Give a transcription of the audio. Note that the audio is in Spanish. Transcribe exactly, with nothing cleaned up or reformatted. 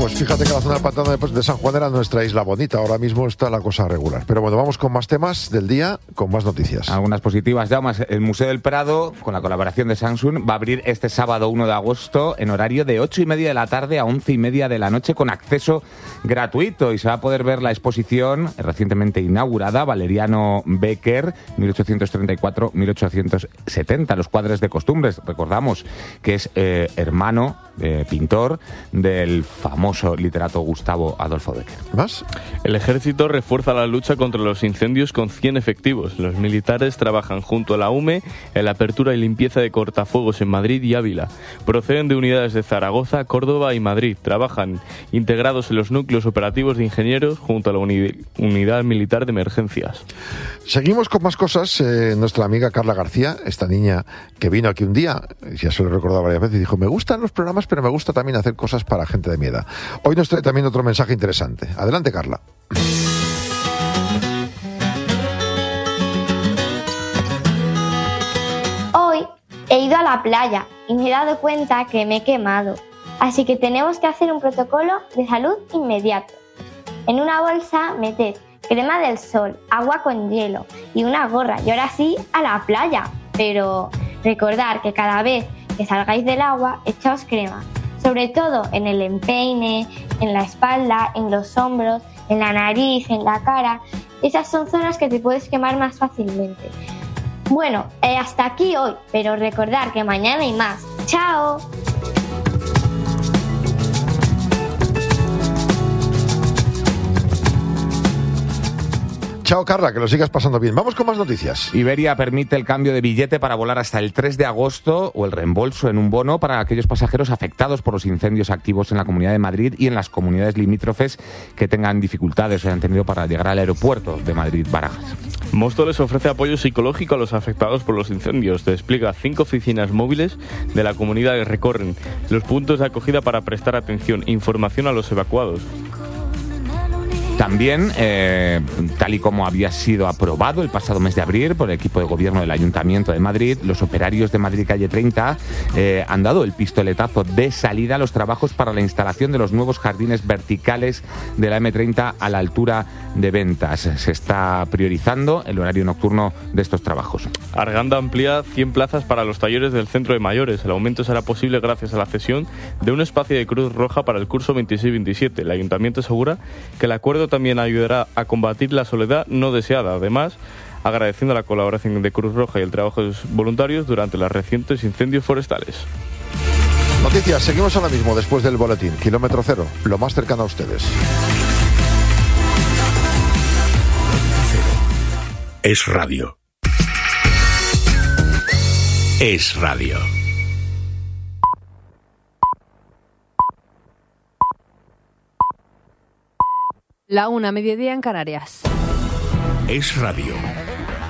pues fíjate que la zona del pantano de San Juan era nuestra isla bonita. Ahora mismo está la cosa regular. Pero bueno, vamos con más temas del día, con más noticias. Algunas positivas. Ya más, el Museo del Prado, con la colaboración de Samsung, va a abrir este sábado uno de agosto en horario de ocho y media de la tarde a once y media de la noche con acceso gratuito. Y se va a poder ver la exposición recientemente inaugurada, Valeriano Becker, mil ochocientos treinta y cuatro a mil ochocientos setenta, los cuadros de costumbres. Recordamos que es eh, hermano, eh, pintor, del famoso literato Gustavo Adolfo Becker. ¿Más? El ejército refuerza la lucha contra los incendios con cien efectivos. Los militares trabajan junto a la U M E en la apertura y limpieza de cortafuegos en Madrid y Ávila. Proceden de unidades de Zaragoza, Córdoba y Madrid. Trabajan integrados en los núcleos operativos de ingenieros junto a la uni- unidad militar de emergencias. Seguimos con más cosas. Eh, nuestra amiga Carla García, esta niña que vino aquí un día, ya se lo he recordado varias veces, dijo, me gustan los programas, pero me gusta también hacer cosas para gente de mi edad. Hoy nos trae también otro mensaje interesante. Adelante, Carla. Hoy he ido a la playa y me he dado cuenta que me he quemado. Así que tenemos que hacer un protocolo de salud inmediato. En una bolsa meted crema del sol, agua con hielo y una gorra. Y ahora sí, a la playa. Pero recordad que cada vez que salgáis del agua, echaos crema. Sobre todo en el empeine, en la espalda, en los hombros, en la nariz, en la cara. Esas son zonas que te puedes quemar más fácilmente. Bueno, eh, hasta aquí hoy, pero recordad que mañana hay más. ¡Chao! Chao, Carla, que lo sigas pasando bien. Vamos con más noticias. Iberia permite el cambio de billete para volar hasta el tres de agosto o el reembolso en un bono para aquellos pasajeros afectados por los incendios activos en la Comunidad de Madrid y en las comunidades limítrofes que tengan dificultades o hayan tenido para llegar al aeropuerto de Madrid-Barajas. Móstoles ofrece apoyo psicológico a los afectados por los incendios. Despliega cinco oficinas móviles de la comunidad que recorren los puntos de acogida para prestar atención e información a los evacuados. También, eh, tal y como había sido aprobado el pasado mes de abril por el equipo de gobierno del Ayuntamiento de Madrid, los operarios de Madrid Calle treinta eh, han dado el pistoletazo de salida a los trabajos para la instalación de los nuevos jardines verticales de la eme treinta a la altura de Ventas. Se está priorizando el horario nocturno de estos trabajos. Arganda amplía cien plazas para los talleres del Centro de Mayores. El aumento será posible gracias a la cesión de un espacio de Cruz Roja para el curso veintiséis veintisiete. El Ayuntamiento asegura que el acuerdo también ayudará a combatir la soledad no deseada. Además, agradeciendo la colaboración de Cruz Roja y el trabajo de sus voluntarios durante los recientes incendios forestales. Noticias, seguimos ahora mismo después del boletín. Kilómetro cero, lo más cercano a ustedes. Es radio. Es radio. La una, mediodía en Canarias. Es radio.